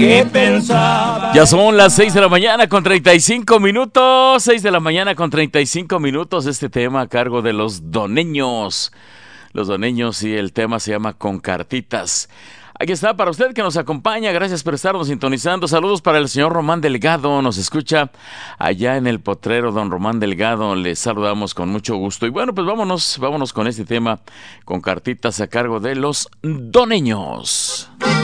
que pensaba. Ya son las 6 de la mañana con 35 minutos. 6 de la mañana con 35 minutos. Este tema a cargo de los doneños. Los doneños, y el tema se llama Con Cartitas. Aquí está para usted que nos acompaña. Gracias por estarnos sintonizando. Saludos para el señor Román Delgado. Nos escucha allá en el Potrero, don Román Delgado. Le saludamos con mucho gusto. Y bueno, pues vámonos con este tema Con Cartitas a cargo de los doneños.